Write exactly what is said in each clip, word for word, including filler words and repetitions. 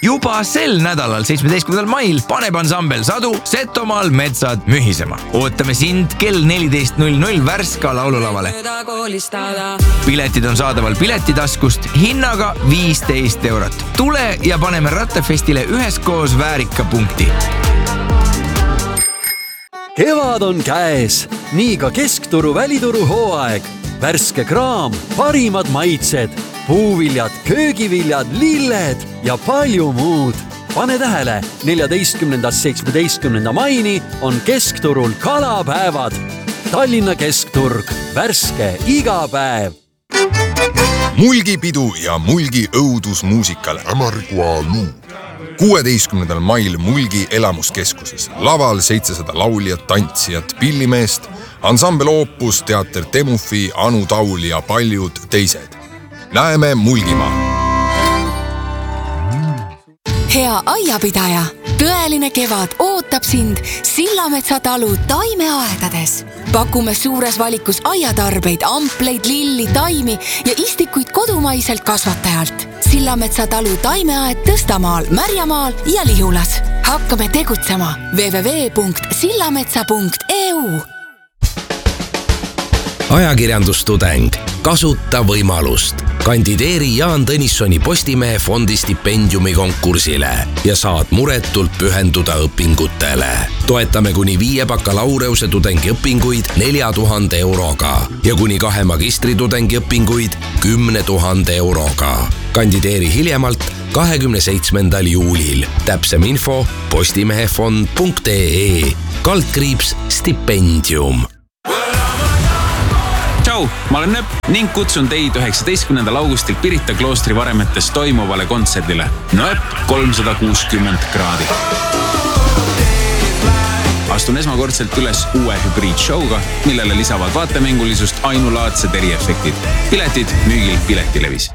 Juba sel nädalal, seitsmeteistkümnendal mail paneb ansambel Sadu Setomaal metsad mühisema. Ootame sind kell neliteist null null Värska laululavale. Piletid on saadaval Piletitaskust hinnaga viisteist eurot. Tule ja paneme Rattefestile üheskoos väärika punkti. Kevad on käes, nii ka Keskturu välituru hooaeg. Värske kraam, parimad maitsed, puuviljad, köögiviljad, lilled ja palju muud. Pane tähele, neljateistkümnendast seitsmeteistkümnenda maini on Keskturul kalapäevad. Tallinna Keskturg, värske iga päev. Mulgipidu ja Mulgi õudusmuusikal Ämargua luu. kuueteistkümnendal mail Mulgi elamuskeskuses. Laval seitsesada lauljat, tantsijat, pillimeest, ansambel Opus, teater Temufi, Anu Taul ja paljud teised. Näeme Mulgimaa. Hea aiapidaja, tõeline kevad ootab sind Sillametsa talu taimeaedades. Pakume suures valikus aiatarbeid, ampleid, lilli, taimi ja istikuid kodumaiselt kasvatajalt. Sillametsa talu taimeaed Tõstamaal, Märjamaal ja Lihulas. Hakkame tegutsema w w w punkt sillametsa punkt e u. Ajakirjandustudeng. Kasuta võimalust. Kandideeri Jaan Tõnissoni Postimehe fondi stipendiumi konkursile ja saad muretult pühenduda õpingutele. Toetame kuni viie bakalaureuse tudengi õpinguid nelja tuhande euroga ja kuni kahe magistritudengi õpinguid kümne tuhande euroga. Kandideeri hiljemalt kahekümne seitsmendal juulil. Täpsem info postimehefond punkt e kaldkriips stipendium. Tšau, ma olen Nööp ning kutsun teid üheksateistkümnendal augustil Pirita kloostri varemetes toimuvale kontserdile. Nööp kolmsada kuuskümmend kraadi. Astun esmakordselt üles uue hübriidshowga, millele lisavad vaatemängulisust ainulaadsed eriefektid. Piletid müügil Piletilevis.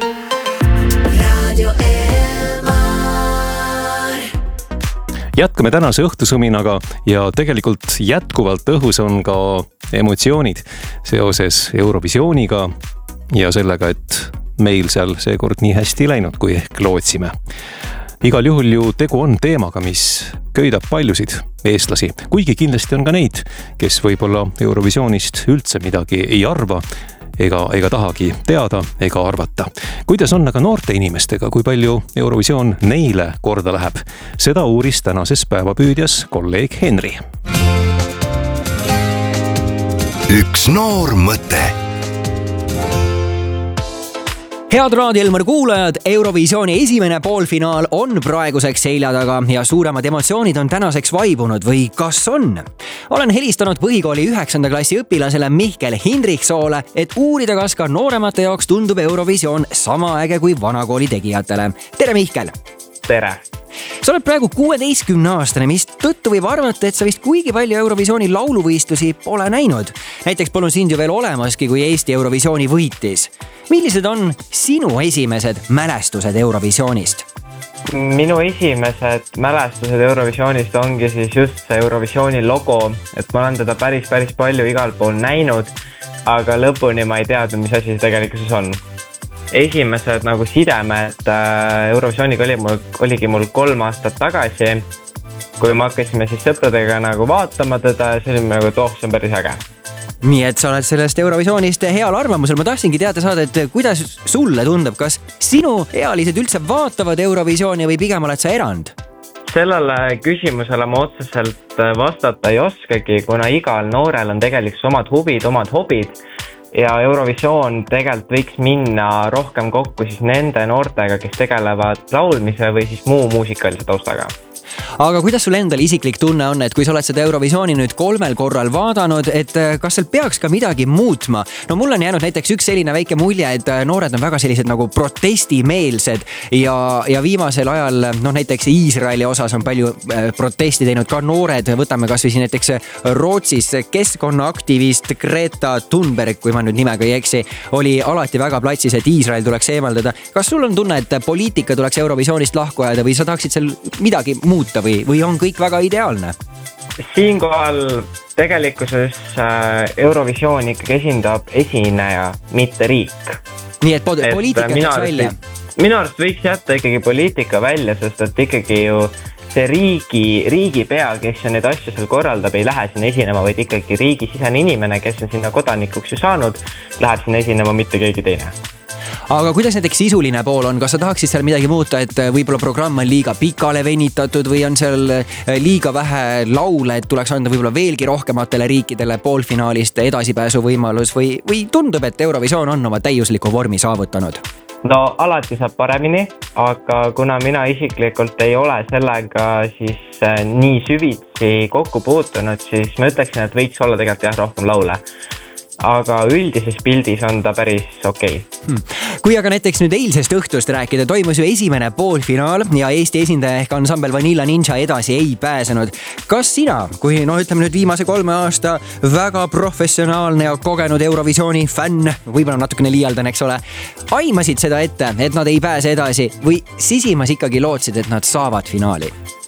Jätkame tänase õhtusuminaga ja tegelikult jätkuvalt õhus on ka emotsioonid seoses Eurovisiooniga ja sellega, et meil seal seekord nii hästi läinud, kui ehk lootsime. Igal juhul ju tegu on teemaga, mis köidab paljusid eestlasi, kuigi kindlasti on ka neid, kes võib-olla Eurovisioonist üldse midagi ei arva, ega, ega tahagi teada ega arvata. Kuidas on aga noorte inimestega, kui palju Eurovisioon neile korda läheb? Seda uuris tänases päevapüüdjas kolleeg Henri. Üks noor mõte. Head Raadio Elmar kuulajad, Eurovisiooni esimene poolfinaal on praeguseks selja taga ja suuremad emotsioonid on tänaseks vaibunud või kas on? Olen helistanud põhikooli üheksanda klassi õpilasele Mihkel Hindriksoole, et uurida, kas ka nooremate jaoks tundub Eurovisioon sama äge kui vanakooli tegijatele. Tere Mihkel! Tere! Sa oled praegu kuueteistkümne aastane, mis tõttu võib arvata, et sa vist kuigi palju Eurovisiooni lauluvõistlusi pole näinud. Näiteks polnud sind ju veel olemaski, kui Eesti Eurovisiooni võitis. Millised on sinu esimesed mälestused Eurovisioonist? Minu esimesed mälestused Eurovisioonist ongi siis just see Eurovisiooni logo, et ma olen teda päris, päris palju igal pool näinud, aga lõpuni ma ei teadnud, mis asi see tegelikkuses on. Esimesed nagu sidemed Eurovisiooniga oli mul, oligi mul kolm aastat tagasi, kui me hakkasime siis sõpradega nagu vaatama teda ja see oli nagu, et oh, see on päris äge. Nii et sa oled sellest Eurovisioonist heal arvamusel. Ma tahtsingi teada saada, et kuidas sulle tundub, kas sinu ealised üldse vaatavad Eurovisiooni või pigem oled sa erand? Sellele küsimusele ma otseselt vastata ei oskagi, kuna igal noorel on tegelikult omad huvid, omad hobid. Ja Eurovisioon tegelikult võiks minna rohkem kokku siis nende noortega, kes tegelevad laulmise või siis muu muusikalise taustaga. Aga kuidas sul endal isiklik tunne on, et kui sa oled seda Eurovisiooni nüüd kolmel korral vaadanud, et kas seal peaks ka midagi muutma? No mul on jäänud näiteks üks selline väike mulje, et noored on väga sellised nagu protestimeelsed ja, ja viimasel ajal, noh näiteks Iisraeli osas on palju protesti teinud ka noored, võtame kas või siin näiteks Rootsis keskkonnaaktivist Greta Thunberg, kui ma nüüd nimega ei eksi, oli alati väga platsis, et Iisrael tuleks eemaldada. Kas sul on tunne, et poliitika tuleks Eurovisioonist lahku ajada või sa tahaksid seal midagi muuta või, või on kõik väga ideaalne? Siinkohal tegelikkuses Eurovisioon ikkagi esindab esineja, mitte riik. Nii et poliitika mina, välja? minu arust võiks jätta ikkagi poliitika välja, sest et ikkagi ju see riigi, riigipea, kes neid asju seal korraldab, ei lähe sinna esinema, vaid ikkagi riigisisene inimene, kes on sinna kodanikuks ju saanud, läheb sinna esinema, mitte keegi teine. Aga kuidas näiteks sisuline pool on, kas sa tahaksid seal midagi muuta, et võib-olla programm on liiga pikale venitatud või on seal liiga vähe laule, et tuleks anda võib-olla veelgi rohkematele riikidele poolfinaalist edasipääsu võimalus või, või tundub, et Eurovisioon on oma täiusliku vormi saavutanud? No alati saab paremini, aga kuna mina isiklikult ei ole sellega siis nii süvitsi kokku puutunud, siis ma ütleksin, et võiks olla tegelikult jah rohkem laule. Aga üldises pildis on ta päris okei okay. hmm.. Kui aga näiteks nüüd eilsest õhtust rääkida, toimus ju esimene poolfinaal ja Eesti esindaja ehk ansambel Vanilla Ninja edasi ei pääsenud. Kas sina, kui no ütleme nüüd viimase kolme aasta väga professionaalne ja kogenud Eurovisiooni fänn, võib-olla natukene liialdan, eks ole, aimasid seda ette, et nad ei pääse edasi või sisimas ikkagi lootsid, et nad saavad finaali?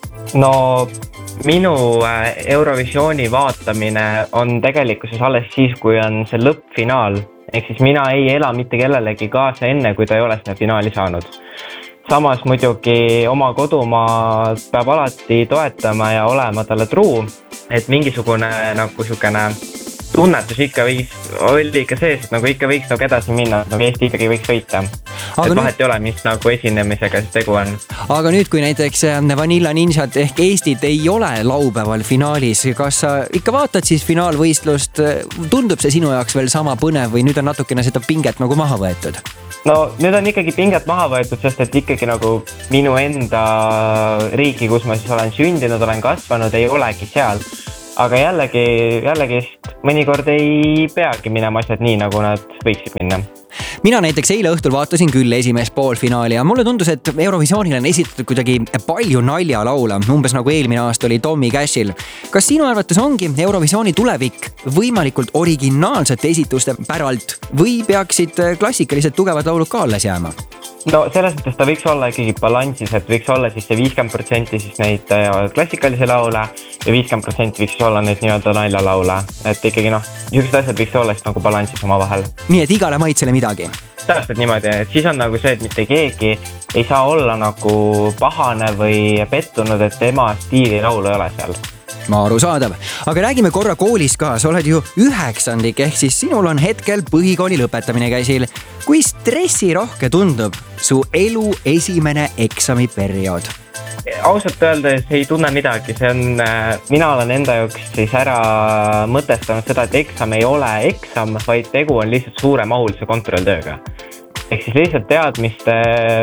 No minu Eurovisiooni vaatamine on tegelikkuses alles siis, kui on see lõppfinaal. Ehk siis mina ei ela mitte kellelegi kaasa enne, kui ta ei ole seda finaali saanud. Samas muidugi oma kodumaa peab alati toetama ja olema talle truu, et mingisugune nagu sükene tunnetus ikka võiks, oli ikka sees, et nagu ikka võiks nagu edasi minna, nagu Eesti ikkagi võiks võita. Aga et vahet nüüd... ei ole, mis nagu esinemisega siis tegu on. Aga nüüd, kui näiteks Vanilla Ninjad ehk Eestit ei ole laupäeval finaalis, kas sa ikka vaatad siis finaalvõistlust, tundub see sinu jaoks veel sama põnev või nüüd on natukene seda pinget nagu maha võetud? No nüüd on ikkagi pinget maha võetud, sest et ikkagi nagu minu enda riiki, kus ma siis olen sündinud, olen kasvanud, ei olegi seal. Aga jällegi, jällegi mõnikord ei peagi minema asjad nii, nagu nad võiksid minna. Mina näiteks eile õhtul vaatasin küll esimest poolfinaali ja mulle tundus, et Eurovisioonil on esitatud kuidagi palju naljalaula, umbes nagu eelmine aasta oli Tommy Cashil. Kas sinu arvates ongi Eurovisiooni tulevik võimalikult originaalsete esituste päralt või peaksid klassikalised tugevad laulud ka alles jääma? No selles mõttes ta võiks olla ikkagi balansis, et võiks olla siis see viiskümmend protsenti siis neid klassikalisi laule ja viiskümmend protsenti võiks olla neid nii-öelda naljalaule. Et ikkagi noh, niisugused asjad võiks olla siis nagu balansis oma vahel. Nii, et igale maitsele midagi? Täpselt niimoodi, et siis on nagu see, et mitte keegi ei saa olla nagu pahane või pettunud, et tema stiili laulu ei ole seal. Ma arusaadav. Aga räägime korra koolis ka, sa oled ju üheksandik, ehk siis sinul on hetkel põhikooli lõpetamine käsil. Kui stressirohke tundub su elu esimene eksamiperiood? Ausalt öeldes ei tunne midagi, see on, mina olen enda jaoks siis ära mõtestanud seda, et eksam ei ole eksam, vaid tegu on lihtsalt suure mahulise kontrolltööga. Ehk siis lihtsalt teadmiste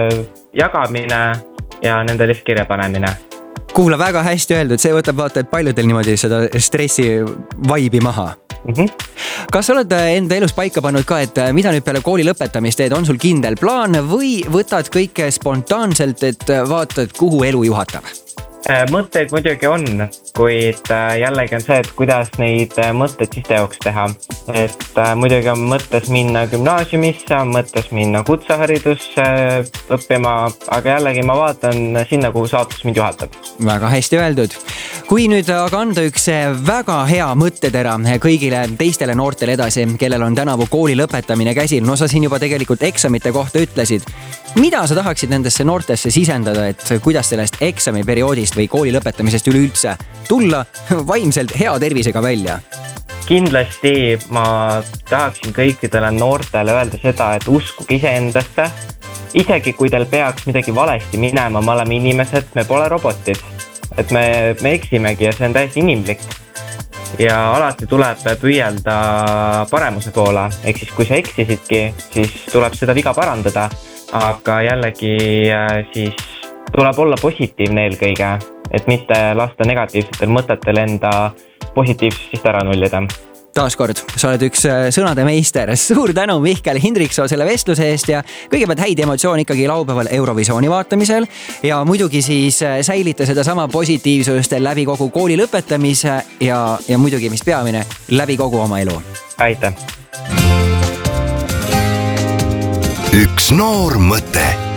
jagamine ja nende lihtsalt kirja panemine. Kuula, väga hästi öeldud, see võtab vaata, et paljudel niimoodi seda stressi vaibi maha. Mm-hmm. Kas sa oled enda elus paika pannud ka, et mida nüüd peale kooli lõpetamist teed, on sul kindel plaan või võtad kõike spontaanselt, et vaatad, kuhu elu juhatab? Mõtteid muidugi on, kuid jällegi on see, et kuidas neid mõtteid siis teoks teha. Et muidugi on mõttes minna gümnaasiumisse, on mõttes minna kutseharidusse õppima, aga jällegi ma vaatan sinna, kuhu saatus mind juhatab. Väga hästi öeldud. Kui nüüd aga anda üks väga hea mõttetera kõigile teistele noortele edasi, kellel on tänavu kooli lõpetamine käsil, no sa siin juba tegelikult eksamite kohta ütlesid. Mida sa tahaksid nendesse noortesse sisendada, et kuidas sellest eksamiperioodist või kooli lõpetamisest üleüldse tulla vaimselt hea tervisega välja? Kindlasti ma tahaksin kõikidele noortele öelda seda, et uskuge iseendasse. Isegi kui teil peaks midagi valesti minema, me oleme inimesed, me pole robotid. Et me, me eksimegi ja see on täiesti inimlik. Ja alati tuleb püüelda paremuse poole. Ehk siis kui sa eksisidki, siis tuleb seda viga parandada. Aga jällegi siis tuleb olla positiivne eelkõige, et mitte lasta negatiivsetel mõtetel enda positiivsust ära nullida. Taaskord, sa oled üks sõnade meister. Suur tänu Mihkel Hindriksoo selle vestluse eest ja kõigepealt häid emotsioone ikkagi laupäeval Eurovisiooni vaatamisel ja muidugi siis säilita seda sama positiivsust läbi kogu kooli lõpetamise ja, ja muidugi, mis peamine, läbi kogu oma elu. Aitäh! Üks noor mõte.